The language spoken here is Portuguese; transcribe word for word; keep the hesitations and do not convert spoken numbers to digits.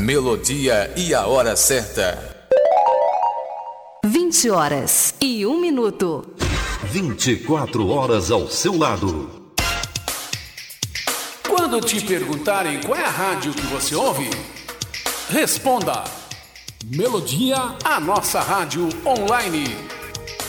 melodia e a hora certa. vinte horas e um minuto. vinte e quatro horas ao seu lado. Quando te perguntarem qual é a rádio que você ouve, responda: Melodia, a nossa rádio online.